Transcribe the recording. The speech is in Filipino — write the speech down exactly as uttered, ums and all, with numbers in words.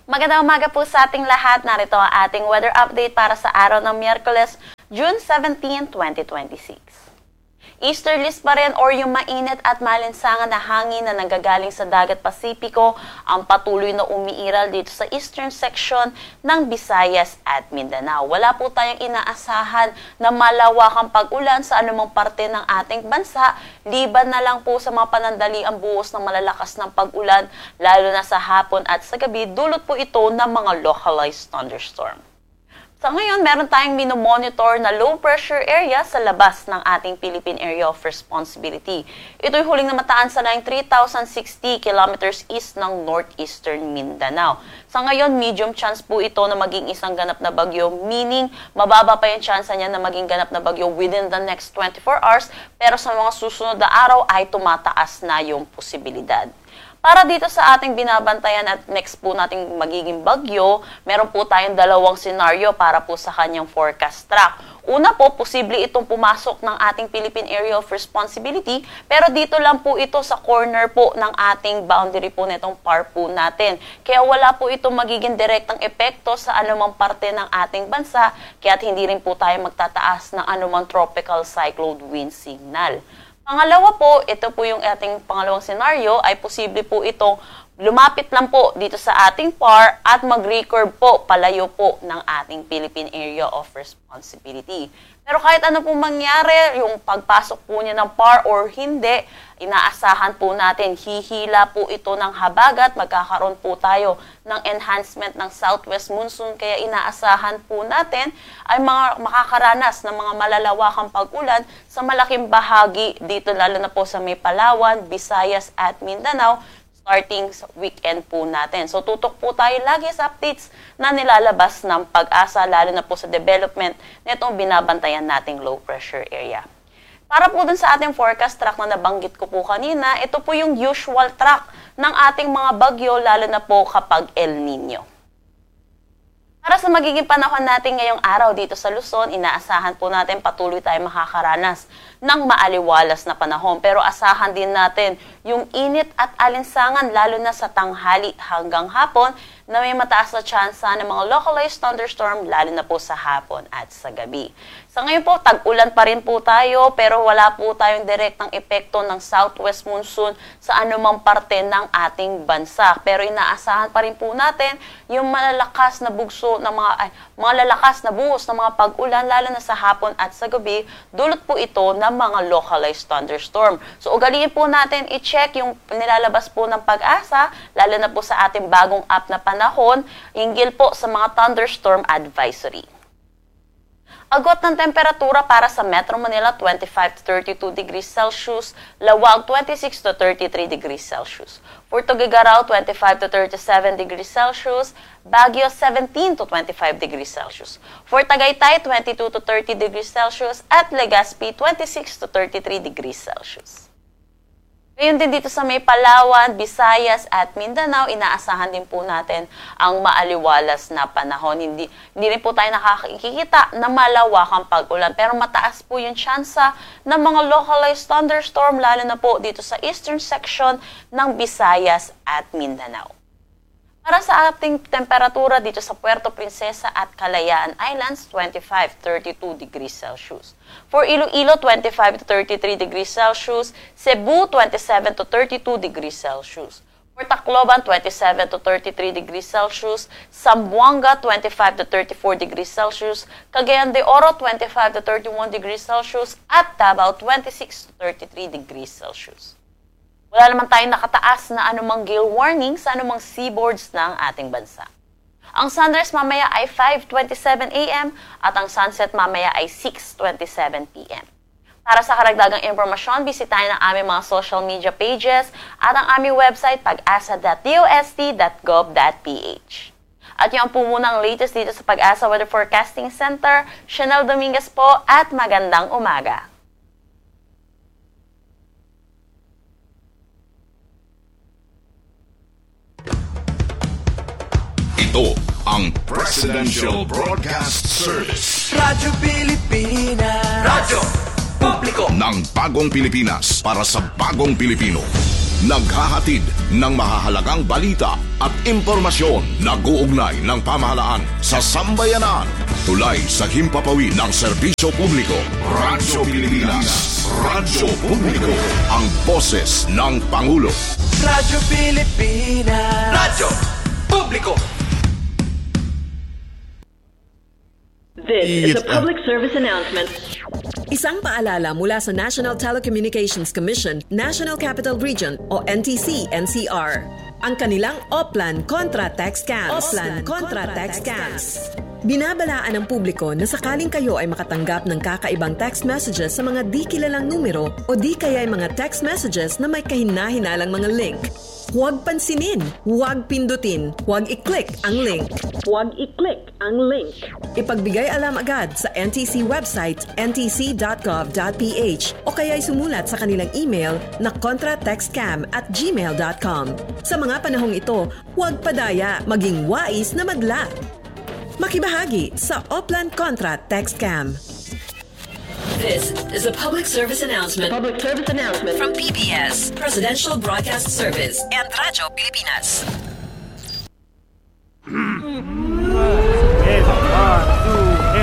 Magandang umaga po sa ating lahat. Narito ang ating weather update para sa araw ng Miyerkules, June seventeenth, twenty twenty-six. Easterlies pa rin or yung mainit at malinsangan na hangin na nanggagaling sa dagat Pasipiko ang patuloy na umiiral dito sa eastern section ng Visayas at Mindanao. Wala po tayong inaasahan na malawakang pag-ulan sa anumang parte ng ating bansa, liban na lang po sa mga panandaliang buhos ng malalakas ng pag-ulan, lalo na sa hapon at sa gabi, dulot po ito ng mga localized thunderstorm. Sa ngayon, meron tayong minomonitor na low pressure area sa labas ng ating Philippine Area of Responsibility. Ito'y huling namataan sa line three thousand sixty kilometers east ng northeastern Mindanao. Sa ngayon, medium chance po ito na maging isang ganap na bagyo, meaning mababa pa yung chance niya na maging ganap na bagyo within the next twenty-four hours, pero sa mga susunod na araw ay tumataas na yung posibilidad. Para dito sa ating binabantayan at next po nating magiging bagyo, meron po tayong dalawang senaryo para po sa kanyang forecast track. Una po, posible itong pumasok ng ating Philippine Area of Responsibility, pero dito lang po ito sa corner po ng ating boundary po nitong P A R po natin. Kaya wala po itong magiging direktang epekto sa anumang parte ng ating bansa, kaya hindi rin po tayo magtataas ng anumang tropical cyclone wind signal. Pangalawa po, ito po yung ating pangalawang senaryo, ay posible po itong lumapit lang po dito sa ating P A R at mag-recurve po palayo po ng ating Philippine Area of Responsibility. Pero kahit ano pong mangyari, yung pagpasok po niya ng P A R or hindi, inaasahan po natin, hihila po ito ng habagat, magkakaroon po tayo ng enhancement ng southwest monsoon, kaya inaasahan po natin ay mga makakaranas ng mga malalawakang pag-ulan sa malaking bahagi dito, lalo na po sa may Palawan, Visayas at Mindanao, starting sa weekend po natin. So tutok po tayo lagi sa updates na nilalabas ng Pag-asa, lalo na po sa development nitong binabantayan nating low pressure area. Para po dun sa ating forecast track na nabanggit ko po kanina, ito po yung usual track ng ating mga bagyo, lalo na po kapag El Nino. Para sa magiging panahon natin ngayong araw dito sa Luzon, inaasahan po natin patuloy tayo makakaranas ng maaliwalas na panahon. Pero asahan din natin yung init at alinsangan, lalo na sa tanghali hanggang hapon, na may mataas na tsansa ng mga localized thunderstorm, lalo na po sa hapon at sa gabi. Sa ngayon po, tag-ulan pa rin po tayo, pero wala po tayong direktang epekto ng southwest monsoon sa anumang parte ng ating bansa. Pero inaasahan pa rin po natin yung malalakas na bugso ng mga, ay, mga lalakas na buhos ng mga pag-ulan, lalo na sa hapon at sa gabi, dulot po ito ng mga localized thunderstorm. So ugaliin po natin i-check yung nilalabas po ng Pag-asa, lalo na po sa ating bagong app na panahon, hinggil po sa mga thunderstorm advisory. Agot ng temperatura para sa Metro Manila, twenty-five to thirty-two degrees Celsius, Lawag, twenty-six to thirty-three degrees Celsius. For Tuguegarao, twenty-five to thirty-seven degrees Celsius, Baguio, seventeen to twenty-five degrees Celsius. For Tagaytay, twenty-two to thirty degrees Celsius, at Legazpi, twenty-six to thirty-three degrees Celsius. Ngayon din dito sa may Palawan, Visayas at Mindanao, inaasahan din po natin ang maaliwalas na panahon. Hindi, hindi rin po tayo nakakikita na malawakang pag-ulan, pero mataas po yung tsansa ng mga localized thunderstorm, lalo na po dito sa eastern section ng Visayas at Mindanao. Para sa ating temperatura dito sa Puerto Princesa at Kalayaan Islands, twenty-five to thirty-two degrees Celsius. For Iloilo, twenty-five to thirty-three degrees Celsius. Cebu, twenty-seven to thirty-two degrees Celsius. For Tacloban, twenty-seven to thirty-three degrees Celsius. Zamboanga, twenty-five to thirty-four degrees Celsius. Cagayan de Oro, twenty-five to thirty-one degrees Celsius. At Davao, twenty-six to thirty-three degrees Celsius. Wala naman tayong nakataas na anumang gale warning sa anumang seaboards ng ating bansa. Ang sunrise mamaya ay five twenty-seven a m at ang sunset mamaya ay six twenty-seven p m Para sa karagdagang impormasyon, bisitahin ang aming mga social media pages at ang aming website pag-asa dot d o s t dot gov dot p h. At yung po muna ang latest dito sa Pag-asa Weather Forecasting Center. Chanel Dominguez po at magandang umaga. Ito ang Presidential Broadcast Service. Radyo Pilipinas. Radyo Publiko ng Bagong Pilipinas para sa Bagong Pilipino. naghahatid ng mahahalagang balita at impormasyon na guugnay ng pamahalaan sa sambayanan. Tulay sa himpapawid ng serbisyo publiko. Radyo Pilipinas. Radyo Publiko. Ang boses ng Pangulo. Radyo Pilipinas. Radyo Publiko. This is a public service announcement. Isang paalala mula sa National Telecommunications Commission, National Capital Region o N T C N C R. Ang kanilang Oplan Contra Tax Scams. Oplan Contra Tax Scams. Binabalaan ng publiko na sakaling kayo ay makatanggap ng kakaibang text messages sa mga di kilalang numero o di kaya ay mga text messages na may kahina-hinalang mga link. Huwag pansinin, huwag pindutin, huwag i-click ang link. Huwag i-click ang link. Ipagbigay alam agad sa N T C website n t c dot gov dot p h o kaya'y sumulat sa kanilang email na contratextcam at gmail dot com. Sa mga panahong ito, huwag padaya, maging wais na madla. Makibahagi sa Oplan Contra Text Scam. This is a public service announcement. Public service announcement From P B S, Presidential Broadcast Service, and Radyo Pilipinas.